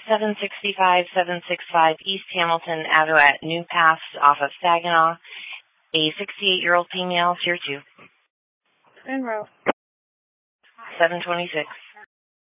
765 East Hamilton Avenue at New Paths off of Saginaw. A 68-year-old female, tier 2. En route. 726.